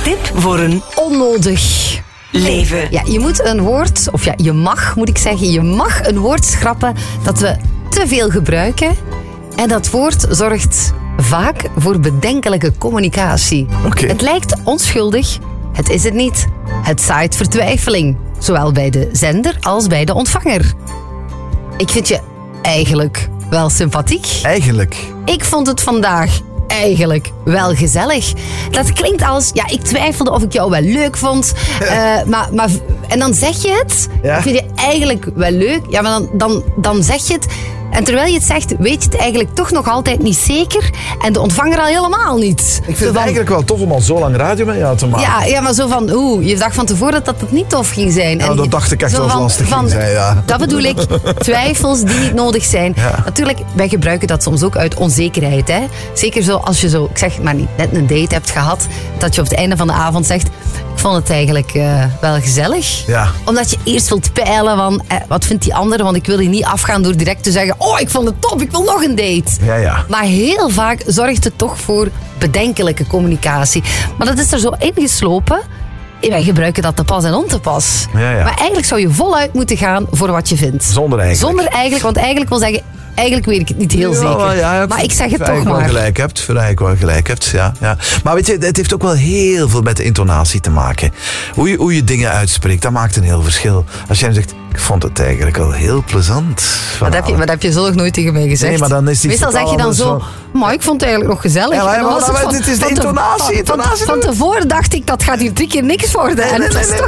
tip voor een Onnodig leven. Ja, je moet een woord, of ja, je mag, moet ik zeggen, je mag een woord schrappen dat we te veel gebruiken. En dat woord zorgt vaak voor bedenkelijke communicatie. Oké. Het lijkt onschuldig, het is het niet. Het zaait vertwijfeling, zowel bij de zender als bij de ontvanger. Ik vind je eigenlijk wel sympathiek. Eigenlijk. Ik vond het vandaag eigenlijk wel gezellig. Dat klinkt als, ja, ik twijfelde of ik jou wel leuk vond. Maar en dan zeg je het. Ja. Ik vind je eigenlijk wel leuk. Ja, maar dan zeg je het. En terwijl je het zegt, weet je het eigenlijk toch nog altijd niet zeker. En de ontvanger al helemaal niet. Ik vind het eigenlijk wel tof om al zo lang radio met jou te maken. Ja, maar zo van, je dacht van tevoren dat het niet tof ging zijn. Ja, dat dacht ik echt zo wel lastig ging zijn, ja. Dat bedoel ik, twijfels die niet nodig zijn. Ja. Natuurlijk, wij gebruiken dat soms ook uit onzekerheid. Hè? Zeker zo als je zo, ik zeg maar niet, net een date hebt gehad, dat je op het einde van de avond zegt, ik vond het eigenlijk wel gezellig. Ja. Omdat je eerst wilt peilen van, wat vindt die andere? Want ik wil hier niet afgaan door direct te zeggen, ik vond het top, ik wil nog een date. Ja. Maar heel vaak zorgt het toch voor bedenkelijke communicatie. Maar dat is er zo ingeslopen. Wij gebruiken dat te pas en on te pas. Ja. Maar eigenlijk zou je voluit moeten gaan voor wat je vindt. Zonder eigenlijk. Zonder eigenlijk, want eigenlijk wil zeggen, eigenlijk weet ik het niet heel zeker. Ja, maar ik zeg het toch vind maar. je wel gelijk hebt, ja. Maar weet je, het heeft ook wel heel veel met de intonatie te maken. Hoe je dingen uitspreekt, dat maakt een heel verschil. Als jij zegt, ik vond het eigenlijk wel heel plezant. Maar dat heb je zo nog nooit tegen mij gezegd. Nee, maar dan is die meestal zeg je dan zo, maar ik vond het eigenlijk nog gezellig. Ja, maar En dan was het is de intonatie. Van tevoren dacht ik, dat gaat hier 3 keer niks worden. En het was toch